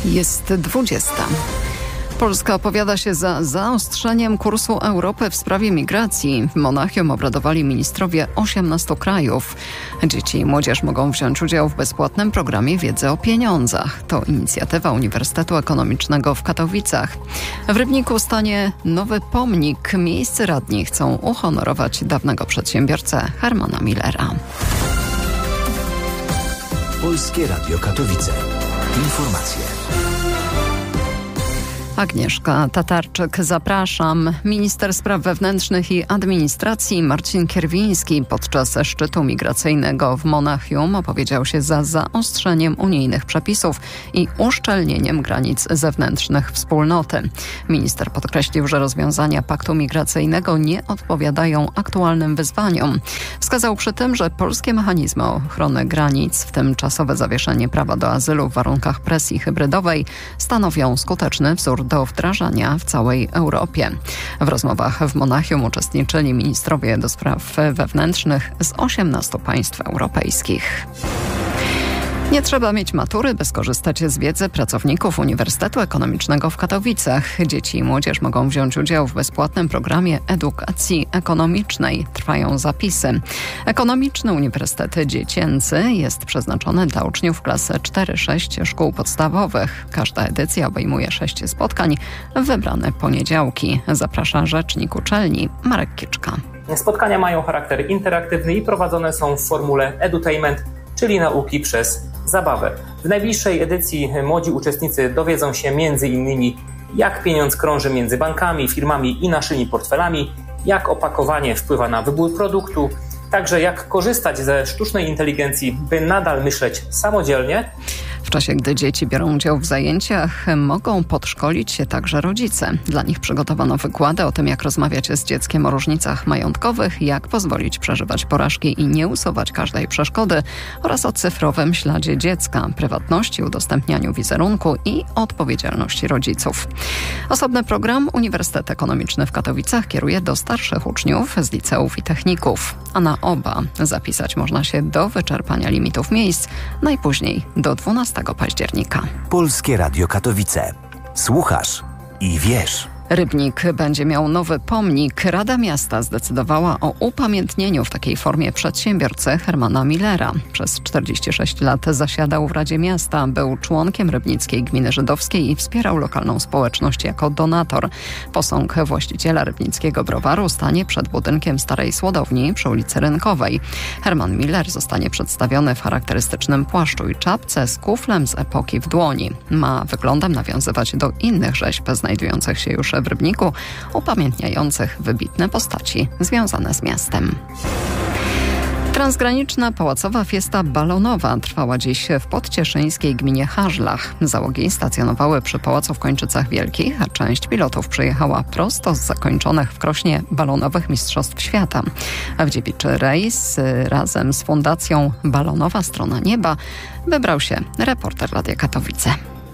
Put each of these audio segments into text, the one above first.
Jest 20. Polska opowiada się za zaostrzeniem kursu Europy w sprawie migracji. W Monachium obradowali ministrowie 18 krajów. Dzieci i młodzież mogą wziąć udział w bezpłatnym programie wiedzy o pieniądzach. To inicjatywa Uniwersytetu Ekonomicznego w Katowicach. W Rybniku stanie nowy pomnik. Miejscy radni chcą uhonorować dawnego przedsiębiorcę Hermana Millera. Polskie Radio Katowice. Informacje. Agnieszka Tatarczyk, zapraszam. Minister Spraw Wewnętrznych i Administracji Marcin Kierwiński podczas szczytu migracyjnego w Monachium opowiedział się za zaostrzeniem unijnych przepisów i uszczelnieniem granic zewnętrznych wspólnoty. Minister podkreślił, że rozwiązania paktu migracyjnego nie odpowiadają aktualnym wyzwaniom. Wskazał przy tym, że polskie mechanizmy ochrony granic, w tym czasowe zawieszenie prawa do azylu w warunkach presji hybrydowej, stanowią skuteczny wzór do wdrażania w całej Europie. W rozmowach w Monachium uczestniczyli ministrowie do spraw wewnętrznych z 18 państw europejskich. Nie trzeba mieć matury, by skorzystać z wiedzy pracowników Uniwersytetu Ekonomicznego w Katowicach. Dzieci i młodzież mogą wziąć udział w bezpłatnym programie edukacji ekonomicznej. Trwają zapisy. Ekonomiczny Uniwersytet Dziecięcy jest przeznaczony dla uczniów klas 4-6 szkół podstawowych. Każda edycja obejmuje 6 spotkań w wybrane poniedziałki. Zaprasza rzecznik uczelni Marek Kiczka. Spotkania mają charakter interaktywny i prowadzone są w formule edutainment, czyli nauki przez zabawę. W najbliższej edycji młodzi uczestnicy dowiedzą się m.in. jak pieniądz krąży między bankami, firmami i naszymi portfelami, jak opakowanie wpływa na wybór produktu, także jak korzystać ze sztucznej inteligencji, by nadal myśleć samodzielnie. W czasie, gdy dzieci biorą udział w zajęciach, mogą podszkolić się także rodzice. Dla nich przygotowano wykłady o tym, jak rozmawiać z dzieckiem o różnicach majątkowych, jak pozwolić przeżywać porażki i nie usuwać każdej przeszkody oraz o cyfrowym śladzie dziecka, prywatności, udostępnianiu wizerunku i odpowiedzialności rodziców. Osobny program Uniwersytet Ekonomiczny w Katowicach kieruje do starszych uczniów z liceów i techników, a na oba zapisać można się do wyczerpania limitów miejsc najpóźniej do 12 października. Polskie Radio Katowice. Słuchasz i wiesz. Rybnik będzie miał nowy pomnik. Rada Miasta zdecydowała o upamiętnieniu w takiej formie przedsiębiorcy Hermana Millera. Przez 46 lat zasiadał w Radzie Miasta, był członkiem Rybnickiej Gminy Żydowskiej i wspierał lokalną społeczność jako donator. Posąg właściciela rybnickiego browaru stanie przed budynkiem Starej Słodowni przy ulicy Rynkowej. Herman Miller zostanie przedstawiony w charakterystycznym płaszczu i czapce z kuflem z epoki w dłoni. Ma wyglądem nawiązywać do innych rzeźb znajdujących się już w Rybniku, upamiętniających wybitne postaci związane z miastem. Transgraniczna pałacowa fiesta balonowa trwała dziś w podcieszyńskiej gminie Harzlach. Załogi stacjonowały przy pałacu w Kończycach Wielkich, a część pilotów przyjechała prosto z zakończonych w Krośnie balonowych Mistrzostw Świata. A w dziewiczy rejs razem z Fundacją Balonowa Strona Nieba wybrał się reporter Radia Katowice.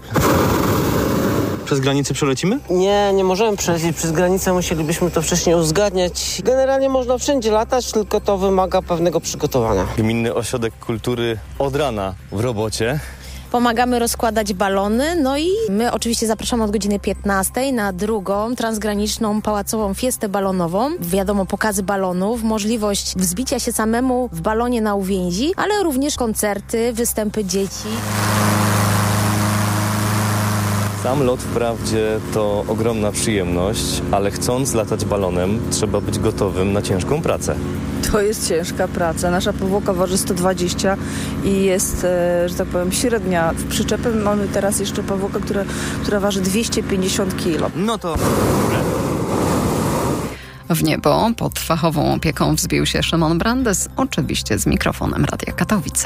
Przez granicę przelecimy? Nie możemy przelecieć przez granicę, musielibyśmy to wcześniej uzgadniać. Generalnie można wszędzie latać, tylko to wymaga pewnego przygotowania. Gminny Ośrodek Kultury od rana w robocie. Pomagamy rozkładać balony, no i my oczywiście zapraszamy od godziny 15 na drugą transgraniczną pałacową fiestę balonową. Wiadomo, pokazy balonów, możliwość wzbicia się samemu w balonie na uwięzi, ale również koncerty, występy dzieci. Sam lot wprawdzie to ogromna przyjemność, ale chcąc latać balonem, trzeba być gotowym na ciężką pracę. To jest ciężka praca. Nasza powłoka waży 120 i jest, że tak powiem, średnia. W przyczepie mamy teraz jeszcze powłokę, która waży 250 kg. No to... W niebo pod fachową opieką wzbił się Szymon Brandes, oczywiście z mikrofonem Radia Katowice.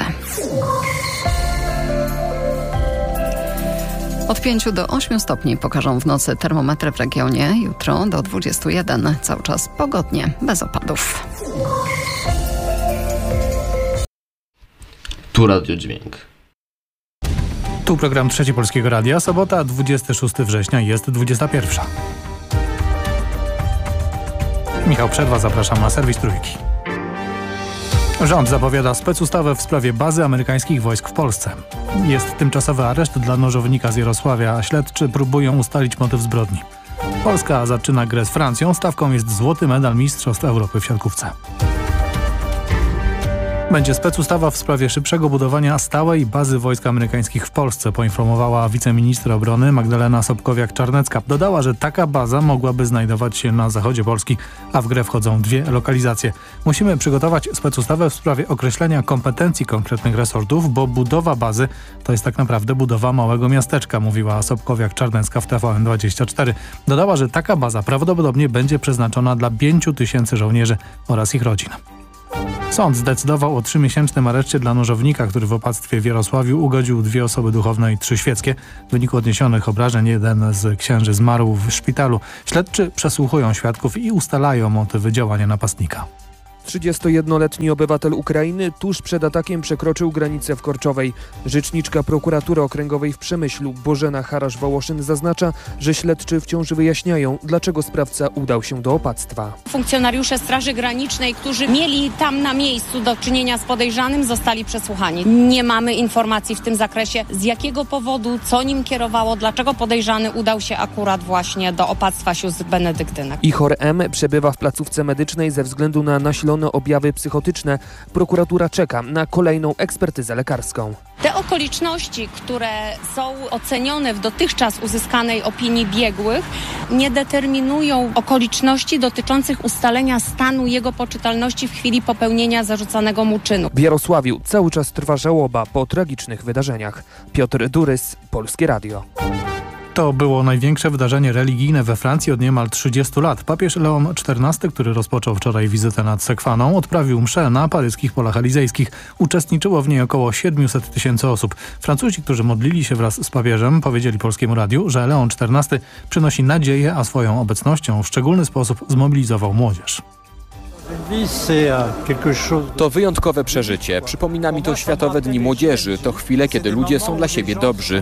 Od 5 do 8 stopni pokażą w nocy termometry w regionie. Jutro do 21. Cały czas pogodnie, bez opadów. Tu Radiodźwięk. Tu program Trzeci Polskiego Radia. Sobota, 26 września, jest 21. Michał Przerwa, zapraszam na serwis Trójki. Rząd zapowiada specustawę w sprawie bazy amerykańskich wojsk w Polsce. Jest tymczasowy areszt dla nożownika z Jarosławia, a śledczy próbują ustalić motyw zbrodni. Polska zaczyna grę z Francją. Stawką jest złoty medal Mistrzostw Europy w siatkówce. Będzie specustawa w sprawie szybszego budowania stałej bazy wojsk amerykańskich w Polsce, poinformowała wiceminister obrony Magdalena Sobkowiak-Czarnecka. Dodała, że taka baza mogłaby znajdować się na zachodzie Polski, a w grę wchodzą 2 lokalizacje. Musimy przygotować specustawę w sprawie określenia kompetencji konkretnych resortów, bo budowa bazy to jest tak naprawdę budowa małego miasteczka, mówiła Sobkowiak-Czarnecka w TVN24. Dodała, że taka baza prawdopodobnie będzie przeznaczona dla 5 000 żołnierzy oraz ich rodzin. Sąd zdecydował o 3-miesięcznym areszcie dla nożownika, który w opactwie w Jarosławiu ugodził 2 osoby duchowne i 3 świeckie. W wyniku odniesionych obrażeń jeden z księży zmarł w szpitalu. Śledczy przesłuchują świadków i ustalają motywy działania napastnika. 31-letni obywatel Ukrainy tuż przed atakiem przekroczył granicę w Korczowej. Rzeczniczka prokuratury okręgowej w Przemyślu Bożena Harasz-Wołoszyn zaznacza, że śledczy wciąż wyjaśniają, dlaczego sprawca udał się do opactwa. Funkcjonariusze Straży Granicznej, którzy mieli tam na miejscu do czynienia z podejrzanym, zostali przesłuchani. Nie mamy informacji w tym zakresie, z jakiego powodu, co nim kierowało, dlaczego podejrzany udał się akurat właśnie do opactwa sióstr benedyktynek. Ichor M. przebywa w placówce medycznej ze względu na nasilone objawy psychotyczne. Prokuratura czeka na kolejną ekspertyzę lekarską. Te okoliczności, które są ocenione w dotychczas uzyskanej opinii biegłych, nie determinują okoliczności dotyczących ustalenia stanu jego poczytalności w chwili popełnienia zarzucanego mu czynu. W Jarosławiu cały czas trwa żałoba po tragicznych wydarzeniach. Piotr Durys, Polskie Radio. To było największe wydarzenie religijne we Francji od niemal 30 lat. Papież Leon XIV, który rozpoczął wczoraj wizytę nad Sekwaną, odprawił mszę na paryskich polach elizejskich. Uczestniczyło w niej około 700 000 osób. Francuzi, którzy modlili się wraz z papieżem, powiedzieli Polskiemu Radiu, że Leon XIV przynosi nadzieję, a swoją obecnością w szczególny sposób zmobilizował młodzież. To wyjątkowe przeżycie. Przypomina mi to Światowe Dni Młodzieży. To chwile, kiedy ludzie są dla siebie dobrzy.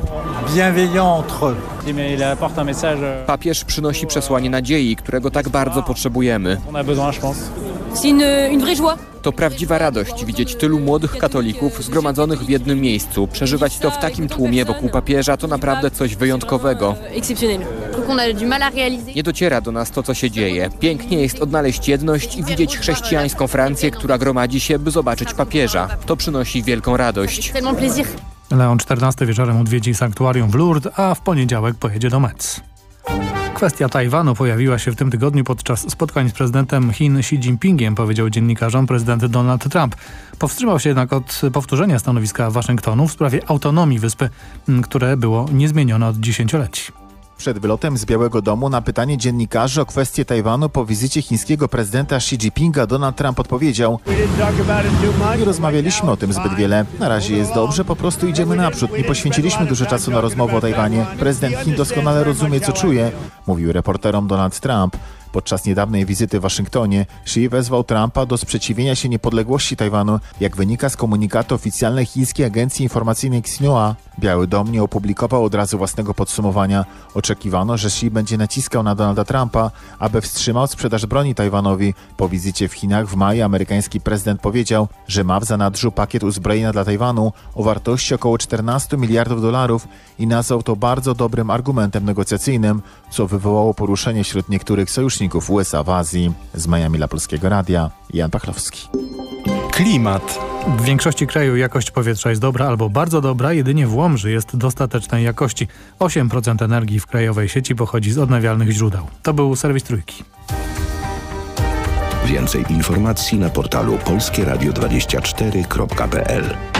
Papież przynosi przesłanie nadziei, którego tak bardzo potrzebujemy. To prawdziwa radość widzieć tylu młodych katolików zgromadzonych w jednym miejscu. Przeżywać to w takim tłumie wokół papieża to naprawdę coś wyjątkowego. Nie dociera do nas to, co się dzieje. Pięknie jest odnaleźć jedność i widzieć chrześcijańską Francję, która gromadzi się, by zobaczyć papieża. To przynosi wielką radość. Leon XIV wieczorem odwiedzi sanktuarium w Lourdes, a w poniedziałek pojedzie do Metz. Kwestia Tajwanu pojawiła się w tym tygodniu podczas spotkań z prezydentem Chin Xi Jinpingiem, powiedział dziennikarzom prezydent Donald Trump. Powstrzymał się jednak od powtórzenia stanowiska Waszyngtonu w sprawie autonomii wyspy, które było niezmienione od dziesięcioleci. Przed wylotem z Białego Domu na pytanie dziennikarzy o kwestię Tajwanu po wizycie chińskiego prezydenta Xi Jinpinga Donald Trump odpowiedział: nie rozmawialiśmy o tym zbyt wiele. Na razie jest dobrze, po prostu idziemy naprzód. Nie poświęciliśmy dużo czasu na rozmowę o Tajwanie. Prezydent Chin doskonale rozumie, co czuje, mówił reporterom Donald Trump. Podczas niedawnej wizyty w Waszyngtonie Xi wezwał Trumpa do sprzeciwienia się niepodległości Tajwanu. Jak wynika z komunikatu oficjalnej chińskiej agencji informacyjnej Xinhua, Biały Dom nie opublikował od razu własnego podsumowania. Oczekiwano, że Xi będzie naciskał na Donalda Trumpa, aby wstrzymał sprzedaż broni Tajwanowi. Po wizycie w Chinach w maju amerykański prezydent powiedział, że ma w zanadrzu pakiet uzbrojenia dla Tajwanu o wartości około $14 miliardów i nazwał to bardzo dobrym argumentem negocjacyjnym, co wywołało poruszenie wśród niektórych sojuszników USA w Azji. Z Miami dla Polskiego Radia, Jan Pachlowski. Klimat. W większości kraju jakość powietrza jest dobra albo bardzo dobra, jedynie w Łomży jest dostatecznej jakości. 8% energii w krajowej sieci pochodzi z odnawialnych źródeł. To był serwis Trójki. Więcej informacji na portalu polskieradio24.pl.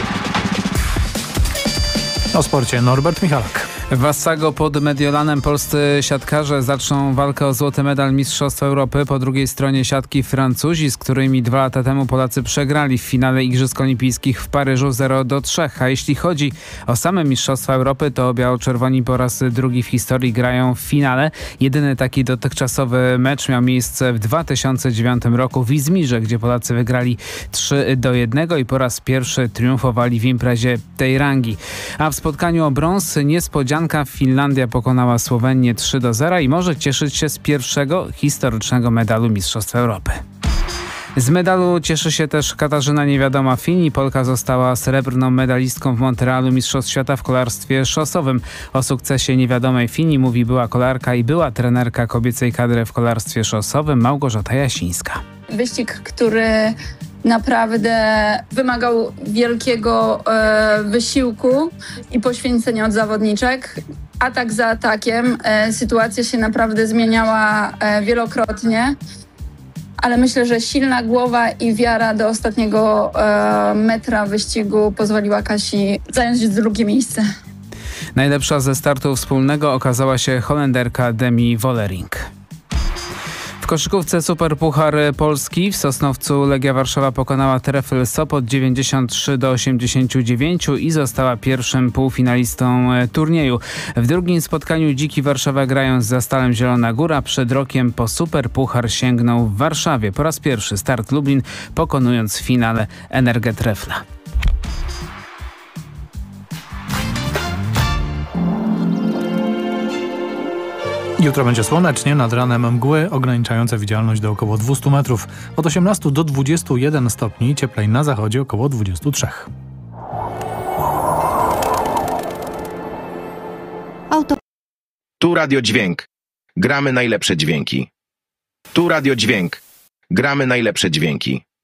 O sporcie Norbert Michalak. W Assago pod Mediolanem polscy siatkarze zaczną walkę o złoty medal Mistrzostw Europy. Po drugiej stronie siatki Francuzi, z którymi 2 lata temu Polacy przegrali w finale Igrzysk Olimpijskich w Paryżu 0-3. A jeśli chodzi o same Mistrzostwa Europy, to biało-czerwoni po raz drugi w historii grają w finale. Jedyny taki dotychczasowy mecz miał miejsce w 2009 roku w Izmirze, gdzie Polacy wygrali 3-1 i po raz pierwszy triumfowali w imprezie tej rangi. A w spotkaniu o brąz niespodzianka Finlandia pokonała Słowenię 3-0 i może cieszyć się z pierwszego historycznego medalu Mistrzostw Europy. Z medalu cieszy się też Katarzyna Niewiadoma-Fini. Polka została srebrną medalistką w Montrealu Mistrzostw Świata w kolarstwie szosowym. O sukcesie Niewiadomej Fini mówi była kolarka i była trenerka kobiecej kadry w kolarstwie szosowym Małgorzata Jasińska. Wyścig, który naprawdę wymagał wielkiego wysiłku i poświęcenia od zawodniczek. Atak za atakiem. Sytuacja się naprawdę zmieniała wielokrotnie. Ale myślę, że silna głowa i wiara do ostatniego metra wyścigu pozwoliła Kasi zająć drugie miejsce. Najlepsza ze startu wspólnego okazała się Holenderka Demi Wollering. W koszykówce Superpuchar Polski w Sosnowcu Legia Warszawa pokonała Trefl Sopot 93-89 i została pierwszym półfinalistą turnieju. W drugim spotkaniu Dziki Warszawa, grając za Stalem Zielona Góra, przed rokiem po Superpuchar sięgnął w Warszawie. Po raz pierwszy Start Lublin, pokonując w finale Energę Trefla. Jutro będzie słonecznie, nad ranem mgły ograniczające widzialność do około 200 metrów. Od 18 do 21 stopni, cieplej na zachodzie około 23. Tu Radio Dźwięk. Gramy najlepsze dźwięki. Tu Radio Dźwięk. Gramy najlepsze dźwięki.